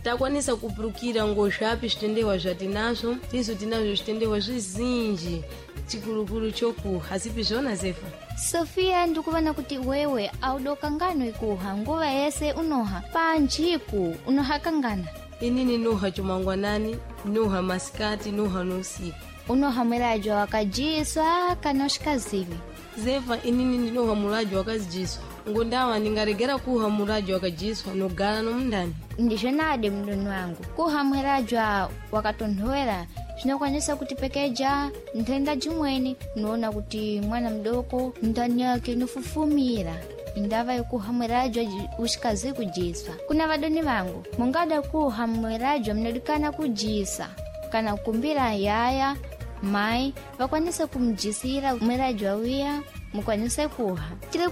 takwanisa kupulukira ngozvapi zvitendewa zvatinazo tizo tinazo zvitendewa zvizinji chikulukulu chokuha zipi zvona Zefa? Sofia, ndikuvana kuti wewe audokangano ikuha nguva yese unoha panjiku unoha kangana. Inini nuha chumangwanani, nuha masikati, nuha nusiku. Unoha mwelajo wakajiswa kanoshikazivi. Zefa, inini nuha mulajo wakajiswa. Ngondawa ningaregera kuha mulajo wakajiswa nogala no mndani. Ndishonade mdoni wangu. Kuha mwelajo wakatonhoela zvinokwanisa kutipekeja ntenda jimweni unoona kuti mwana mdoko ndani yake inofufumira indava yekuhamwerajo ushikazi kujiswa. Kuna vadoni vangu mungada kuhamwerajo mnadikana kujisa kana kukumbira yaya mai vakwanisa kumjisira mwerajo awiya mukwanise kuha tiri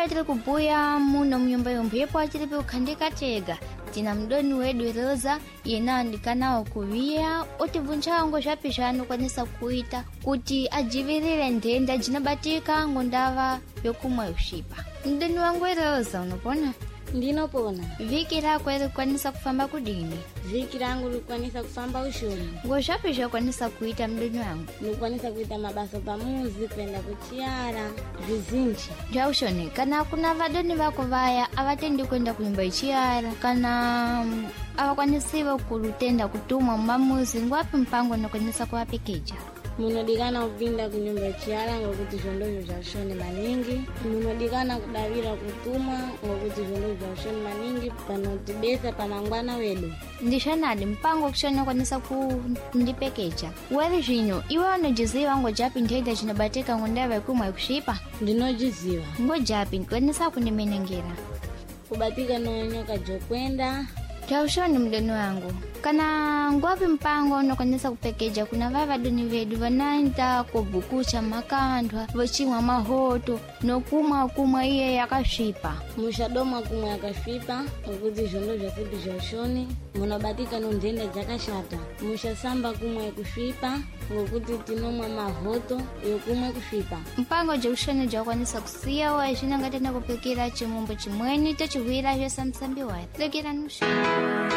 kubuya muno mnyumba yombepo tiripe ukhandika tega tina mdoni wedu Rosa yena andikanawo kuwiya otivunja wango zvapishano kwanisa kuita kuti ajivirire ndenda jinabatika ngondava yokumwa yoshipa. Mdoni wangu Rosa unopona? Ndinopona. Viki lako ilikwanisa kufamba kudini? Viki langu likwanisa kufamba ushoni. Ngozvapisha kwanisa kuita mdoni wangu? Likwanisa kuita mabasa pamuzi, kwenda kuchiara, vizinji. Jaushoni, kana kuna vadoni vako vaya avatendi kwenda kunyumba ichiara, kana avakwanisiwa kulutenda kutumwa mamuzi, ngwapi mpango nakwanisa kuwapekeja? Munodikana kupinda kunyumba chiara ngokuti zvondozvo zvashoni maningi. Munodikana kudavira kutumwa ngokuti zvondozvo zvashoni maningi panotibesa pamangwana wedu. Ndishonadi mpango kushona kwanisa kundipekeja. Wali zvino iwe unojiziva ngojapi ntenda chinobatika ngondava yekumwa yekushipa? Ndinojiziva. Ngojapi kwanisa kundimenengera? Kubatika nonyoka jokwenda. Jaushoni mdoni wangu. Kana ngwapi mpango unokwanisa kupekeja kuna vava doni vedu vanaita kubukucha makandwa vachimwa mahoto nokumwa iye yakashipa. Mushadoma kumwa yakashipa ngokuti zvondo zvasipi zvashoni munobatika nondenda jakashata. Mushasamba kumwa yekushipa ngokuti tinomwa mahoto yokumwa kushipa. Mpango jaushoni jakwanisa kusiya wa zvinangatenda kupekera chimumbo chimweni tochihwira zvesamsambi wayo lekera nusha.